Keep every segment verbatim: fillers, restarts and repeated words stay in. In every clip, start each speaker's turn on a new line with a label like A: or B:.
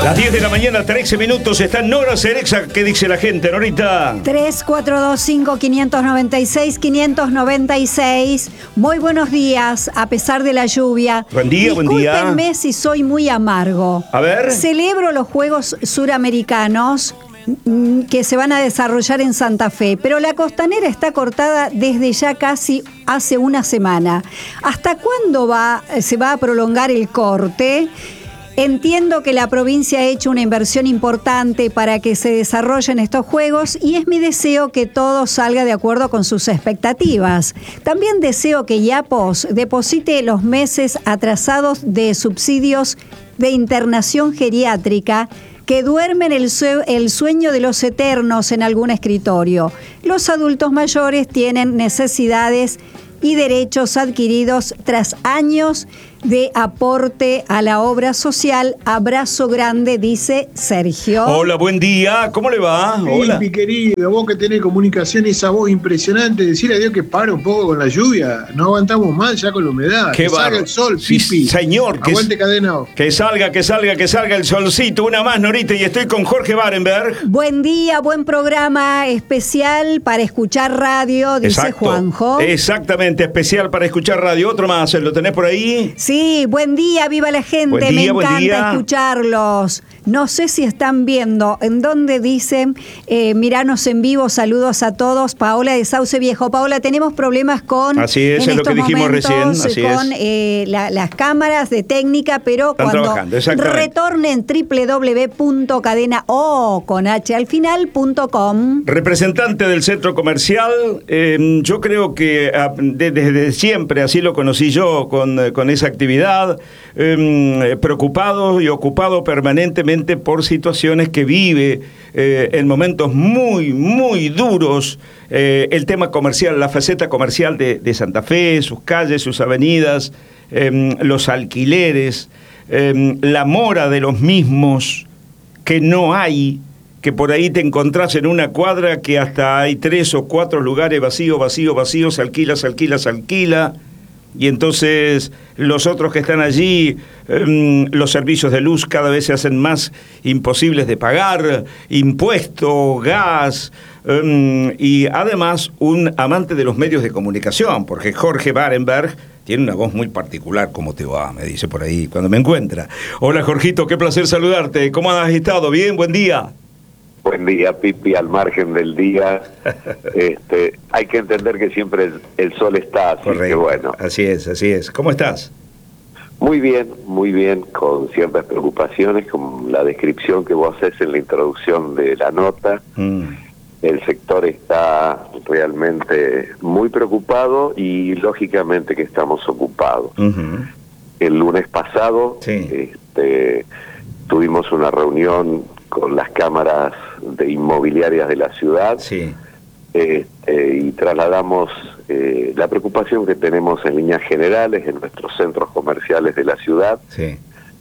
A: Las diez de la mañana, trece minutos, está Nora Cerexa. ¿Qué dice la gente, Norita?
B: tres cuatro dos cinco, cinco nueve seis, cinco nueve seis. Muy buenos días, a pesar de la lluvia.
A: Buen día, buen día.
B: Discúlpenme si soy muy amargo.
A: A ver.
B: Celebro los Juegos Suramericanos que se van a desarrollar en Santa Fe, pero la costanera está cortada desde ya casi hace una semana. ¿Hasta cuándo va, se va a prolongar el corte? Entiendo que la provincia ha hecho una inversión importante para que se desarrollen estos juegos y es mi deseo que todo salga de acuerdo con sus expectativas. También deseo que IAPOS deposite los meses atrasados de subsidios de internación geriátrica que duermen el, sue- el sueño de los eternos en algún escritorio. Los adultos mayores tienen necesidades y derechos adquiridos tras años de aporte a la obra social. Abrazo grande, dice Sergio.
A: Hola, buen día. ¿Cómo le va?
C: Sí,
A: Hola.
C: mi querido, vos que tenés comunicación y esa voz impresionante, decirle a Dios que pare un poco con la lluvia. No aguantamos más ya con la humedad.
A: Qué
C: que salga
A: bárbaro.
C: el sol,
A: Sí,
C: pipi.
A: señor, que
C: Aguante
A: es-
C: cadena. O.
A: Que salga, que salga, que salga el solcito. Una más, Norita, y estoy con Jorge Barenberg.
B: Buen día, buen programa especial para escuchar radio, dice
A: Exacto.
B: Juanjo.
A: Exactamente, especial para escuchar radio. Otro más, ¿lo tenés por ahí?
B: Sí, buen día, viva la gente,
A: Buen día,
B: me
A: buen
B: encanta
A: día.
B: escucharlos. No sé si están viendo en donde dicen, eh, miranos en vivo, saludos a todos. Paola de Sauce Viejo. Paola, tenemos problemas con...
A: Así es,
B: en
A: es lo que
B: estos
A: dijimos
B: momentos,
A: recién, así
B: con
A: es.
B: eh, la- las cámaras de técnica, pero
A: Están
B: cuando
A: trabajando, exactamente.
B: retornen doble u doble u doble u punto cadena o con h al final punto com.
A: Representante del centro comercial, eh, yo creo que ah, de- desde siempre, así lo conocí yo con, eh, con esa actividad, eh, preocupado y ocupado permanentemente por situaciones que vive eh, en momentos muy, muy duros eh, el tema comercial, la faceta comercial de, de Santa Fe, sus calles, sus avenidas, eh, los alquileres, eh, la mora de los mismos, que no hay, que por ahí te encontrás en una cuadra que hasta hay tres o cuatro lugares vacíos, vacíos, vacíos, se alquila, se alquila, se alquila, y entonces los otros que están allí, eh, los servicios de luz cada vez se hacen más imposibles de pagar, impuesto, gas, eh, y además un amante de los medios de comunicación, porque Jorge Barenberg tiene una voz muy particular. ¿Cómo te va? Me dice por ahí cuando me encuentra. Hola, Jorgito, qué placer saludarte. ¿Cómo has estado? ¿Bien? Buen día.
D: Buen día, Pipi, al margen del día. este, hay que entender que siempre el, el sol está, así
A: Correcto.
D: que bueno.
A: Así es, así es. ¿Cómo estás?
D: Muy bien, muy bien, con ciertas preocupaciones, con la descripción que vos haces en la introducción de la nota.
A: Mm.
D: El sector está realmente muy preocupado y lógicamente que estamos ocupados.
A: Uh-huh.
D: El lunes pasado
A: Sí.
D: este, tuvimos una reunión con las cámaras de inmobiliarias de la ciudad.
A: Sí.
D: Este, y trasladamos eh, la preocupación que tenemos en líneas generales en nuestros centros comerciales de la ciudad,
A: Sí.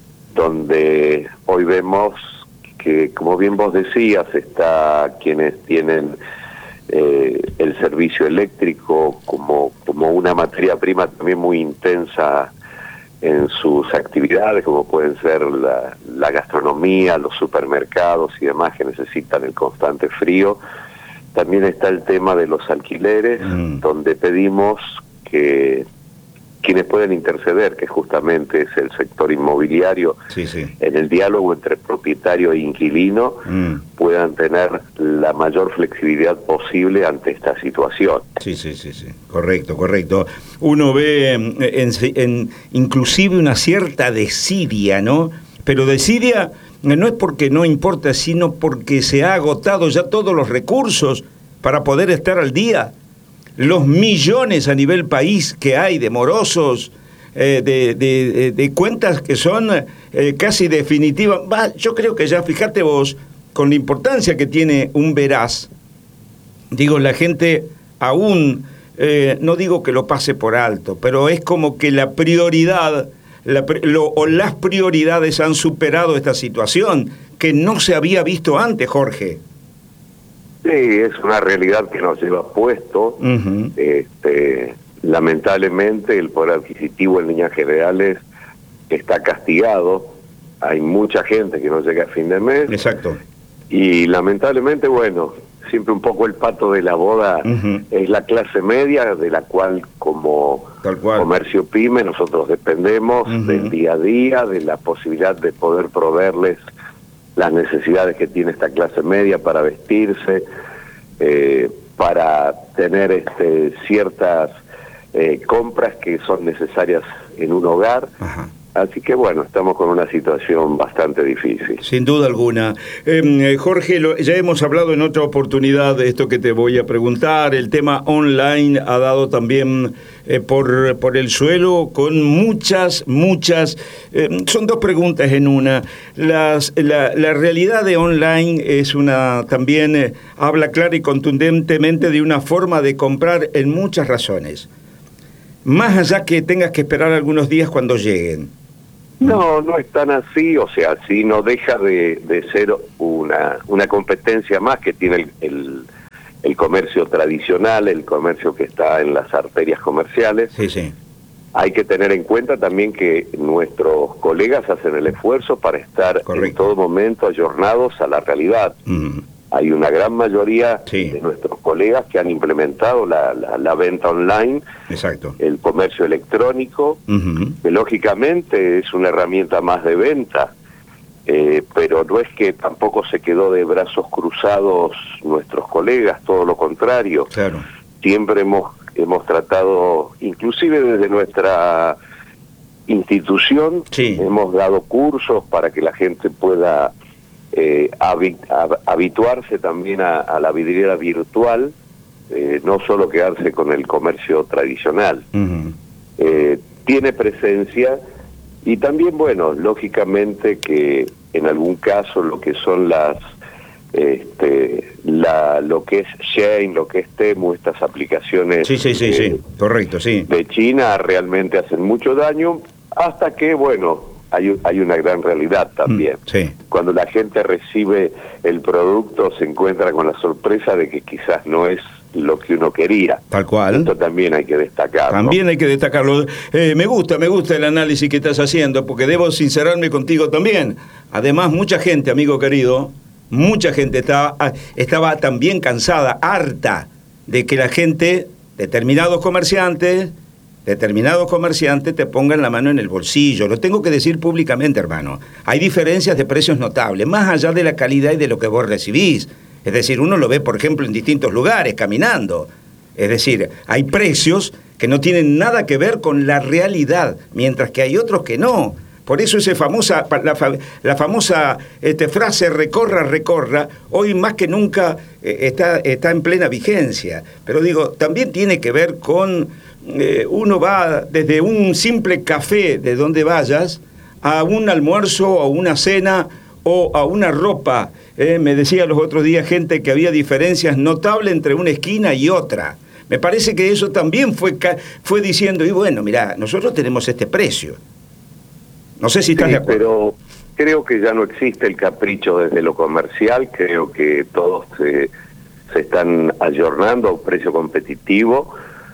D: donde hoy vemos que, como bien vos decías, está quienes tienen eh, el servicio eléctrico como, como una materia prima también muy intensa en sus actividades, como pueden ser la, la gastronomía, los supermercados y demás que necesitan el constante frío. También está el tema de los alquileres,
A: Mm.
D: donde pedimos que quienes pueden interceder, que justamente es el sector inmobiliario,
A: Sí, sí.
D: en el diálogo entre propietario e inquilino,
A: Mm.
D: puedan tener la mayor flexibilidad posible ante esta situación.
A: Sí, sí, sí, sí. Correcto, correcto. Uno ve en, en- inclusive una cierta desidia, ¿no? Pero desidia no es porque no importa, sino porque se ha agotado ya todos los recursos para poder estar al día. Los millones a nivel país que hay de morosos, eh, de, de- de cuentas que son eh, casi definitivas. Va, yo creo que ya, fíjate vos, con la importancia que tiene un veraz, digo, la gente aún, eh, no digo que lo pase por alto, pero es como que la prioridad, la, lo, o las prioridades han superado esta situación que no se había visto antes, Jorge.
D: Sí, es una realidad que nos lleva puesto.
A: Uh-huh.
D: este, lamentablemente el poder adquisitivo en líneas generales está castigado hay mucha gente que no llega a fin de mes.
A: Exacto.
D: Y lamentablemente, bueno, siempre un poco el pato de la boda uh-huh. es la clase media, de la cual como cual. comercio pyme nosotros dependemos uh-huh. del día a día, de la posibilidad de poder proveerles las necesidades que tiene esta clase media para vestirse, eh, para tener este, ciertas eh, compras que son necesarias en un hogar. Ajá. Así que bueno, estamos con una situación bastante difícil.
A: Sin duda alguna. Eh, Jorge, lo, ya hemos hablado en otra oportunidad de esto que te voy a preguntar. El tema online ha dado también eh, por, por el suelo con muchas, muchas... Eh, son dos preguntas en una. Las, la, la realidad de online es una también eh, habla clara y contundentemente de una forma de comprar en muchas razones. Más allá que tengas que esperar algunos días cuando lleguen.
D: No, no es tan así, o sea, sí no deja de, de ser una, una competencia más que tiene el, el, el comercio tradicional, el comercio que está en las arterias comerciales.
A: Sí, sí.
D: Hay que tener en cuenta también que nuestros colegas hacen el esfuerzo para estar Correcto. en todo momento ayornados a la realidad. Mm. Hay una gran mayoría sí. de nuestros colegas que han implementado la, la, la venta online,
A: Exacto.
D: el comercio electrónico, uh-huh. que lógicamente es una herramienta más de venta, eh, pero no es que tampoco se quedó de brazos cruzados nuestros colegas, todo lo contrario.
A: Claro.
D: Siempre hemos, hemos tratado, inclusive desde nuestra institución, sí. hemos dado cursos para que la gente pueda... Eh, habit, hab, habituarse también a, a la vidriera virtual, eh, no solo quedarse con el comercio tradicional. Uh-huh. Eh, tiene presencia y también, bueno, lógicamente que en algún caso lo que son las, este, la, lo que es Shein, lo que es Temu, estas aplicaciones
A: sí, sí, sí,
D: de,
A: sí. Correcto, sí.
D: de China realmente hacen mucho daño, hasta que, bueno... Hay, hay una gran realidad también.
A: Mm, sí.
D: Cuando la gente recibe el producto se encuentra con la sorpresa de que quizás no es lo que uno quería.
A: Tal cual.
D: Esto también hay que destacarlo.
A: También hay que destacarlo. Eh, me gusta, me gusta el análisis que estás haciendo, porque debo sincerarme contigo también. Además, mucha gente, amigo querido, mucha gente estaba, estaba también cansada, harta de que la gente, determinados comerciantes... determinados comerciantes te pongan la mano en el bolsillo. Lo tengo que decir públicamente, hermano. Hay diferencias de precios notables, más allá de la calidad y de lo que vos recibís. Es decir, uno lo ve, por ejemplo, en distintos lugares, caminando. Es decir, hay precios que no tienen nada que ver con la realidad, mientras que hay otros que no. Por eso esa famosa, la, la famosa este, frase recorra, recorra, hoy más que nunca eh, está, está en plena vigencia. Pero digo, también tiene que ver con... Eh, uno va desde un simple café de donde vayas a un almuerzo, a una cena o a una ropa. Eh, me decía los otros días gente que había diferencias notables entre una esquina y otra. Me parece que eso también fue, fue diciendo, y bueno, mirá, nosotros tenemos este precio. No sé si estás
D: sí,
A: de acuerdo.
D: Pero creo que ya no existe el capricho desde lo comercial, creo que todos se, se están ayornando a un precio competitivo,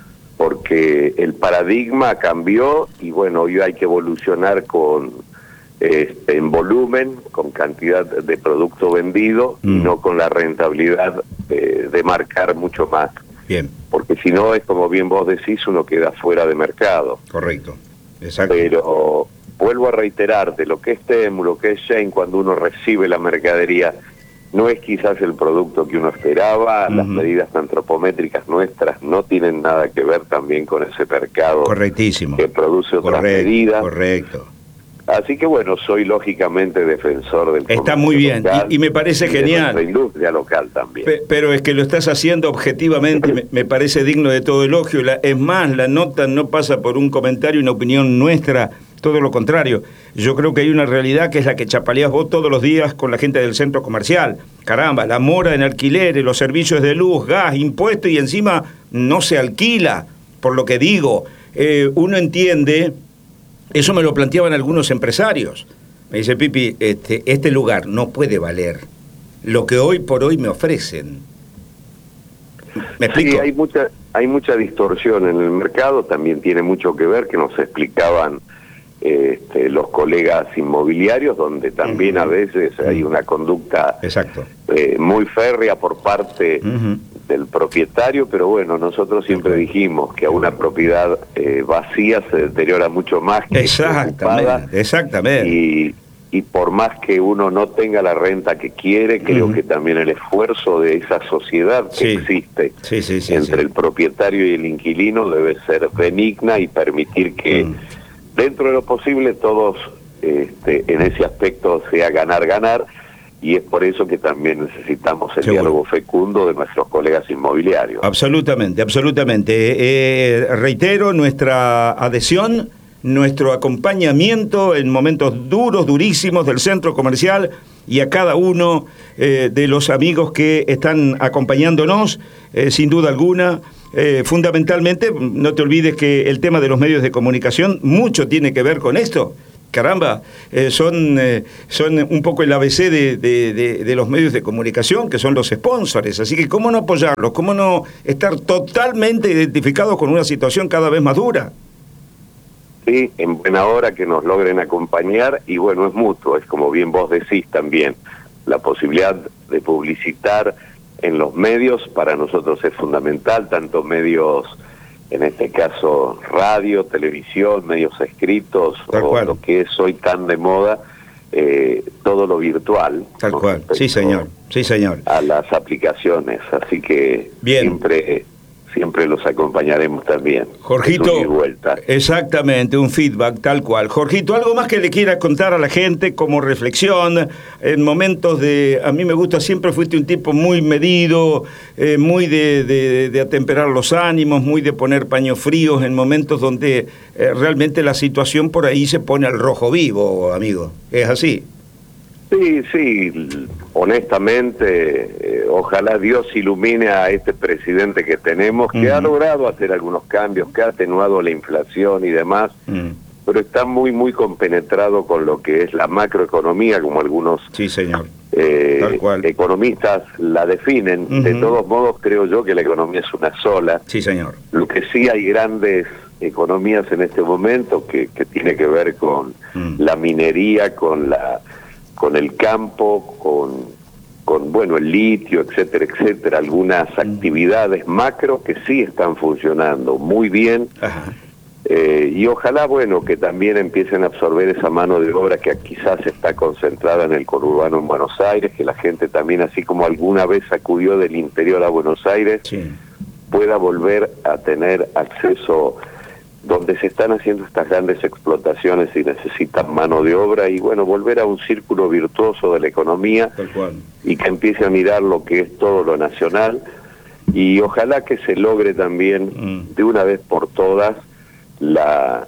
D: porque el paradigma cambió y bueno, hoy hay que evolucionar con este, en volumen, con cantidad de producto vendido mm. y no con la rentabilidad eh, de marcar mucho más.
A: Bien.
D: Porque si no, es como bien vos decís, uno queda fuera de mercado.
A: Correcto, exacto.
D: Pero vuelvo a reiterarte, lo que es Temu, lo que es Shein, cuando uno recibe la mercadería, no es quizás el producto que uno esperaba, uh-huh. Las medidas antropométricas nuestras no tienen nada que ver también con ese mercado
A: correctísimo
D: que produce otras
A: correcto,
D: medidas.
A: Correcto.
D: Así que bueno, soy lógicamente defensor del
A: Está muy bien local, y, y me parece
D: y
A: genial.
D: De la industria local también.
A: Pe- pero es que lo estás haciendo objetivamente, me, me parece digno de todo elogio. La, es más, la nota no pasa por un comentario y una opinión nuestra, todo lo contrario. Yo creo que hay una realidad que es la que chapaleás vos todos los días con la gente del centro comercial. Caramba, la mora en alquileres, los servicios de luz, gas, impuestos y encima no se alquila. Por lo que digo, eh, uno entiende, eso me lo planteaban algunos empresarios. Me dice, Pipi, este, este lugar no puede valer lo que hoy por hoy me ofrecen. ¿Me explico?
D: Sí, hay mucha, hay mucha distorsión en el mercado, también tiene mucho que ver que nos explicaban este, los colegas inmobiliarios, donde también uh-huh. a veces uh-huh. hay una conducta
A: Exacto.
D: Eh, muy férrea por parte
A: uh-huh.
D: del propietario, pero bueno, nosotros siempre uh-huh. dijimos que a una propiedad eh, vacía se deteriora mucho más que
A: exactamente,
D: ocupada,
A: exactamente.
D: Y, y por más que uno no tenga la renta que quiere, creo uh-huh. que también el esfuerzo de esa sociedad que
A: sí.
D: existe
A: sí, sí, sí,
D: entre
A: sí.
D: el propietario y el inquilino debe ser benigna y permitir que uh-huh. dentro de lo posible todos este, en ese aspecto sea ganar-ganar, y es por eso que también necesitamos el
A: Seguro.
D: diálogo fecundo de nuestros colegas inmobiliarios.
A: Absolutamente, absolutamente. Eh, reitero nuestra adhesión, nuestro acompañamiento en momentos duros, durísimos del centro comercial, y a cada uno eh, de los amigos que están acompañándonos, eh, sin duda alguna. Eh, fundamentalmente, no te olvides que el tema de los medios de comunicación mucho tiene que ver con esto. Caramba, eh, son, eh, son un poco el A B C de, de, de, de los medios de comunicación, que son los sponsors. Así que, ¿cómo no apoyarlos? ¿Cómo no estar totalmente identificados con una situación cada vez más dura?
D: Sí, en buena hora que nos logren acompañar, y bueno, es mutuo, es como bien vos decís también, la posibilidad de publicitar en los medios para nosotros es fundamental, tanto medios, en este caso radio, televisión, medios escritos,
A: Tal
D: o
A: cual.
D: Lo que es hoy tan de moda, eh, todo lo virtual.
A: Tal cual, sí señor, sí señor.
D: A las aplicaciones, así que
A: Bien.
D: siempre... siempre los acompañaremos también.
A: Jorgito,
D: y vuelta.
A: Exactamente, un feedback tal cual. Jorgito, ¿algo más que le quieras contar a la gente como reflexión en momentos de... A mí me gusta, siempre fuiste un tipo muy medido, eh, muy de, de, de atemperar los ánimos, muy de poner paños fríos en momentos donde eh, realmente la situación por ahí se pone al rojo vivo, amigo. ¿Es así?
D: Sí, sí, honestamente, eh, ojalá Dios ilumine a este presidente que tenemos, que uh-huh. ha logrado hacer algunos cambios, que ha atenuado la inflación y demás, uh-huh. pero está muy, muy compenetrado con lo que es la macroeconomía, como algunos
A: sí, señor.
D: Eh,
A: Tal cual.
D: economistas la definen. Uh-huh. De todos modos, creo yo que la economía es una sola.
A: Sí, señor.
D: Lo que sí hay grandes economías en este momento que, que tiene que ver con uh-huh. la minería, con la... con el campo, con, con bueno, el litio, etcétera, etcétera, algunas actividades macro que sí están funcionando muy bien, eh, y ojalá, bueno, que también empiecen a absorber esa mano de obra que quizás está concentrada en el conurbano en Buenos Aires, que la gente también, así como alguna vez acudió del interior a Buenos Aires, sí. pueda volver a tener acceso donde se están haciendo estas grandes explotaciones y necesitan mano de obra, y bueno, volver a un círculo virtuoso de la economía.
A: Tal cual.
D: Y que empiece a mirar lo que es todo lo nacional, y ojalá que se logre también mm. de una vez por todas la,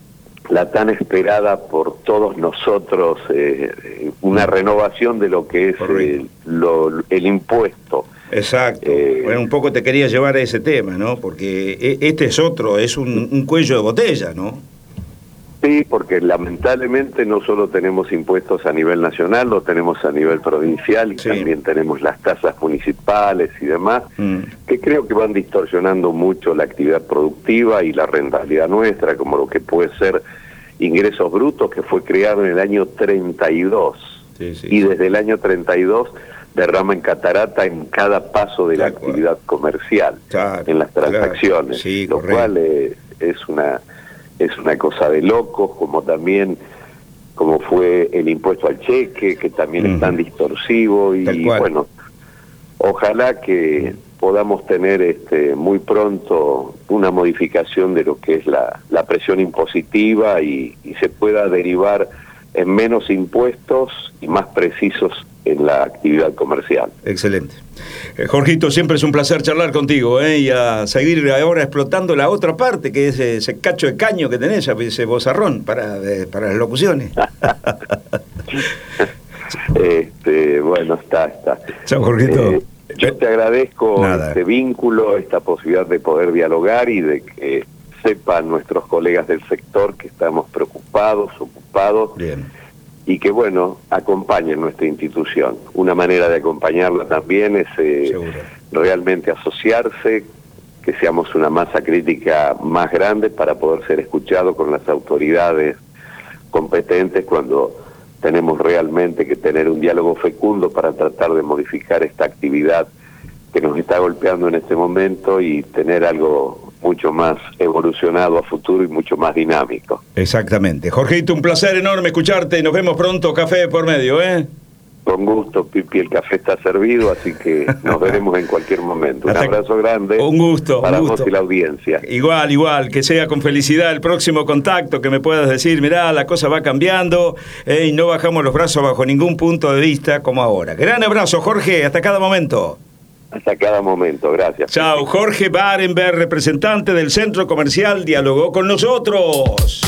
D: la tan esperada por todos nosotros, eh, una mm. renovación de lo que es el, lo, el impuesto.
A: Exacto. Eh, bueno, un poco te quería llevar a ese tema, ¿no? Porque este es otro, es un, un cuello de botella, ¿no?
D: Sí, porque lamentablemente no solo tenemos impuestos a nivel nacional, lo tenemos a nivel provincial, y sí. también tenemos las tasas municipales y demás, mm. que creo que van distorsionando mucho la actividad productiva y la rentabilidad nuestra, como lo que puede ser ingresos brutos, que fue creado en el año treinta y dos, sí, sí, y desde el año treinta y dos derrama en catarata en cada paso de la Tal actividad cual. comercial, claro, en las transacciones, claro. sí, lo correcto. cual eh, es una es una cosa de locos, como también como fue el impuesto al cheque, que también uh-huh. es tan distorsivo, y bueno, ojalá que podamos tener este muy pronto una modificación de lo que es la, la presión impositiva, y, y se pueda derivar en menos impuestos y más precisos en la actividad comercial.
A: Excelente. Eh, Jorgito, siempre es un placer charlar contigo, ¿eh? Y a seguir ahora explotando la otra parte, que es ese cacho de caño que tenés, ese bozarrón para, eh, para las locuciones.
D: este, bueno, está, está.
A: Chao, Jorgito.
D: Eh, yo te agradezco Nada. este vínculo, esta posibilidad de poder dialogar y de que sepan nuestros colegas del sector que estamos preocupados, ocupados. Bien. Y que, bueno, acompañen nuestra institución. Una manera de acompañarla también es eh, realmente asociarse, que seamos una masa crítica más grande para poder ser escuchados con las autoridades competentes cuando tenemos realmente que tener un diálogo fecundo para tratar de modificar esta actividad que nos está golpeando en este momento y tener algo mucho más evolucionado a futuro y mucho más dinámico.
A: Exactamente. Jorgito, un placer enorme escucharte y nos vemos pronto, café por medio, ¿eh?
D: Con gusto, Pipi, el café está servido, así que nos veremos en cualquier momento. Un
A: Hasta
D: abrazo grande.
A: Un gusto.
D: Para
A: un
D: vos
A: gusto.
D: y la audiencia.
A: Igual, igual, que sea con felicidad el próximo contacto, que me puedas decir, mirá, la cosa va cambiando eh, y no bajamos los brazos bajo ningún punto de vista como ahora. Gran abrazo, Jorge, hasta cada momento.
D: Hasta cada momento, gracias.
A: Chao, Jorge Barenberg, representante del Centro Comercial, dialogó con nosotros.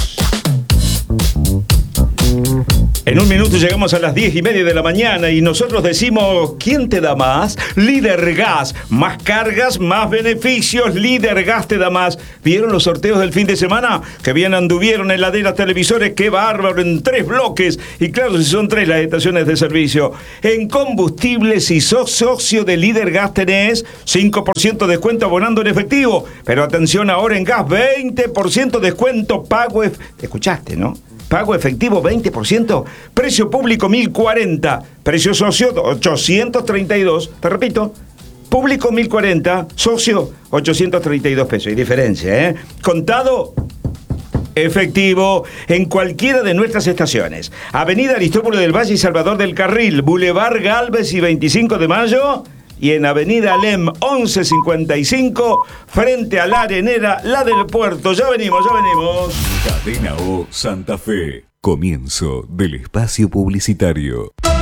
A: En un minuto llegamos a las diez y media de la mañana y nosotros decimos, ¿quién te da más? Líder Gas. Más cargas, más beneficios. Líder Gas te da más. ¿Vieron los sorteos del fin de semana? Que bien anduvieron heladeras, televisores. ¡Qué bárbaro! En tres bloques. Y claro, si son tres las estaciones de servicio. En combustibles, si sos socio de Líder Gas tenés cinco por ciento de descuento abonando en efectivo. Pero atención ahora en gas, veinte por ciento descuento pago. Ef- ¿Escuchaste, no? Pago efectivo veinte por ciento, precio público mil cuarenta, precio socio ochocientos treinta y dos, te repito, público mil cuarenta, socio ochocientos treinta y dos pesos, hay diferencia, ¿eh? Contado efectivo en cualquiera de nuestras estaciones. Avenida Aristóbulo del Valle y Salvador del Carril, Boulevard Galvez y veinticinco de mayo, y en Avenida Alem once cincuenta y cinco, frente a la Arenera, la del Puerto. Ya venimos, ya venimos.
E: Cadena O Santa Fe. Comienzo del espacio publicitario.